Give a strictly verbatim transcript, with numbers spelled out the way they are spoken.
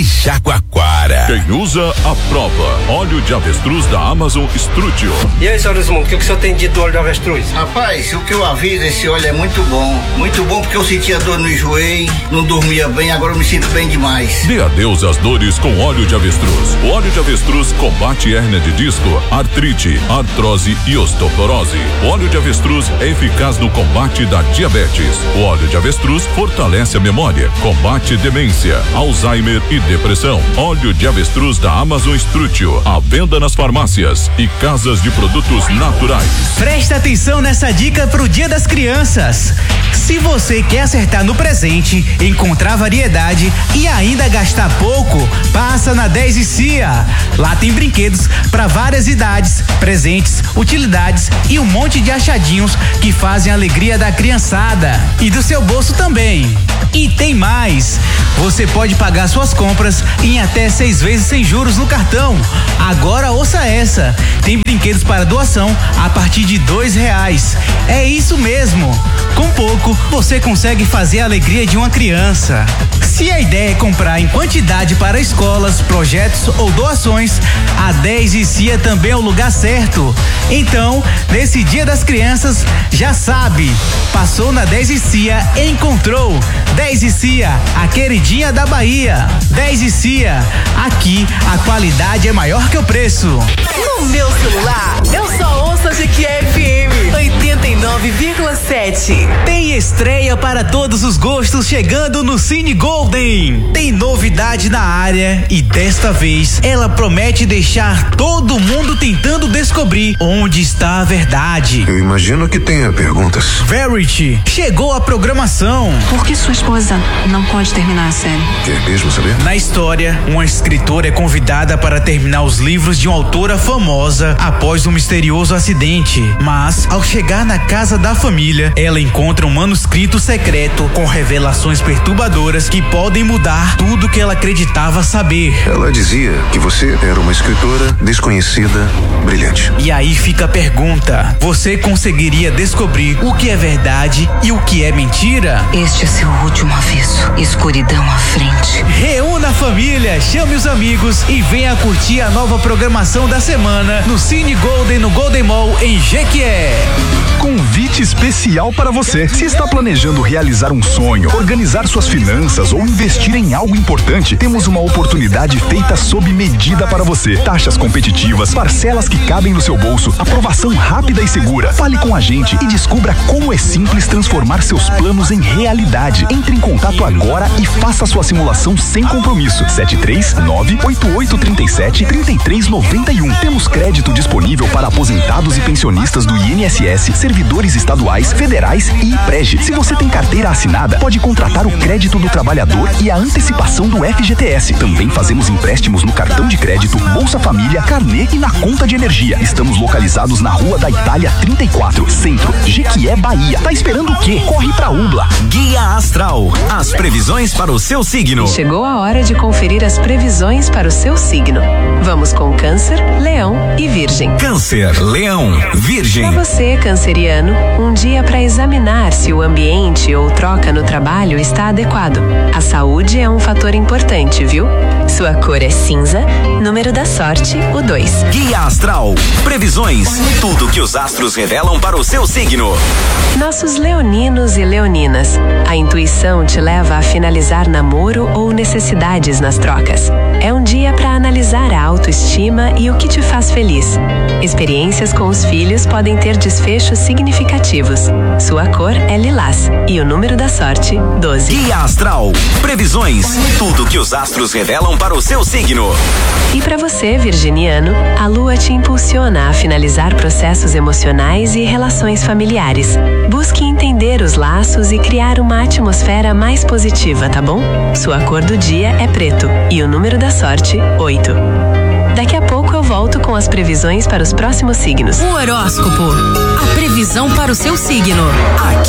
e Jaguaquara. Quem usa, aprova. Óleo de avestruz da Amazon Strutio. E aí, senhor Desmond, o que o senhor tem dito do óleo de avestruz? Rapaz, o que eu aviso, esse óleo é muito bom. Muito bom porque eu sentia dor no joelho, não dormia bem, agora eu me sinto bem demais. Dê adeus às dores com óleo de avestruz. O óleo de avestruz combate hérnia de disco, artrite, artrose e osteoporose. O óleo de avestruz é eficaz no combate da diabetes. O óleo de avestruz fortalece a memória, combate demência, Alzheimer e depressão. Óleo de avestruz da Amazon Strutio, à venda nas farmácias e casas de produtos naturais. Presta atenção nessa dica pro Dia das Crianças. Se você quer acertar no presente, encontrar variedade e ainda gastar pouco, passa na dez e Cia. Lá tem brinquedos para várias idades, presentes, utilidades e um monte de achadinhos que fazem a alegria da criançada e do seu bolso também. E tem mais! Você pode pagar suas compras em até seis vezes sem juros no cartão. Agora ouça essa: tem brinquedos para doação a partir de dois reais. É isso mesmo! Com pouco você consegue fazer a alegria de uma criança. Se a ideia é comprar em quantidade para escolas, projetos ou doações, a dez e Cia também é o lugar certo. Então, nesse Dia das Crianças, já sabe, passou na dez e Cia, encontrou. dez e Cia, a queridinha da Bahia. dez e Cia, aqui a qualidade é maior que o preço. No meu celular, eu só ouço a Jequié F M oitenta e nove vírgula sete. Tem estreia para todos os gostos chegando no Cine Golden. Tem novidade na área e desta vez ela promete deixar todo mundo tentando descobrir onde está a verdade. Eu imagino que tenha perguntas. Verity, chegou a programação. Por que sua esposa não pode terminar a série? Quer mesmo saber? Na história, uma escritora é convidada para terminar os livros de uma autora famosa após um misterioso acidente. Mas, ao chegar na casa da família, ela encontra um manuscrito secreto com revelações perturbadoras que podem mudar tudo que ela acreditava saber. Ela dizia que você era uma escritora desconhecida, brilhante. E aí fica a pergunta: você conseguiria descobrir o que é verdade e o que é mentira? Este é seu último aviso. Escuridão à frente. Reúna a família, chame os amigos e venha curtir a nova programação da semana no Cine Golden, no Golden Mall, em Jequié. Convite especial para você. Se está planejando realizar um sonho, organizar suas finanças ou investir em algo importante, temos uma oportunidade feita sob medida para você. Taxas competitivas, parcelas que cabem no seu bolso, aprovação rápida e segura. Fale com a gente e descubra como é simples transformar seus planos em realidade. Entre em contato agora e faça sua simulação sem compromisso. sete três nove oito oito três sete três três nove um. Temos crédito disponível para aposentados e pensionistas do I N S S, servidores estaduais, federais e IPREG. Se você tem carteira assinada, pode contratar o crédito do trabalhador e a antecipação do F G T S. Também fazemos empréstimos no cartão de crédito, Bolsa Família, Carnê e na conta de energia. Estamos localizados na Rua da Itália trinta e quatro, Centro, Jequié, Bahia. Tá esperando o quê? Corre pra Ubla. Guia Astral, as previsões para o seu signo. Chegou a hora de conferir as previsões para o seu signo. Vamos com Câncer, Leão e Virgem. Câncer, Leão, Virgem. Para você, canceriano, um dia para examinar se o ambiente ou troca no trabalho está adequado. A saúde é um fator importante, viu? Sua cor é cinza, número da sorte, o dois. Guia Astral, previsões, tudo que os astros revelam para o seu signo. Nossos leoninos e leoninas, a intuição te leva a finalizar namoro ou necessidades nas trocas. É um dia para analisar a autoestima e o que te faz feliz. Experiências com os filhos podem ter desfechos significativos. Sua cor é lilás e o número da sorte, doze. Guia Astral, previsões, tudo que os astros revelam para o seu signo. E para você, virginiano, a lua te impulsiona a finalizar processos emocionais e relações familiares. Busque entender os laços e criar uma atmosfera mais positiva, tá bom? Sua cor do dia é preto e o número da sorte, oito. Daqui a pouco eu volto com as previsões para os próximos signos. O horóscopo, a previsão para o seu signo. Aqui